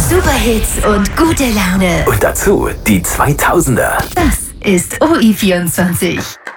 Superhits und gute Laune. Und dazu die 2000er. Das ist OI24.